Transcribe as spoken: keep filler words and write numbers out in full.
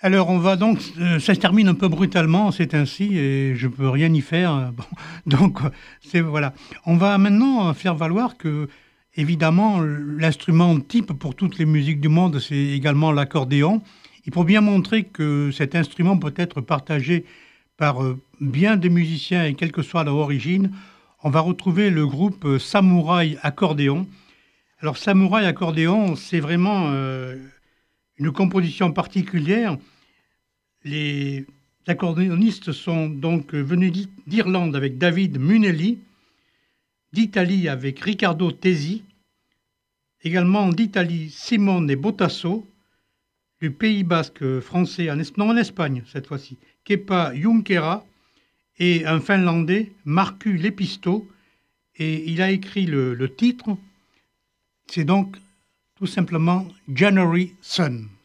Alors, on va donc, euh, ça se termine un peu brutalement, c'est ainsi, et je peux rien y faire. Bon, donc, c'est voilà. On va maintenant faire valoir que, évidemment, l'instrument type pour toutes les musiques du monde, c'est également l'accordéon. Il faut bien montrer que cet instrument peut être partagé par euh, bien des musiciens, et quelle que soit leur origine. On va retrouver le groupe euh, Samouraï Accordéon. Alors, Samouraï Accordéon, c'est vraiment euh, une composition particulière. Les accordéonistes sont donc venus d'Irlande avec David Munnelly, d'Italie avec Riccardo Tesi, également d'Italie Simone Botasso, du Pays basque français, en, non, en Espagne cette fois-ci, Kepa Junquera, et un Finlandais, Markku Lepisto, et il a écrit le, le titre, c'est donc tout simplement January Sun.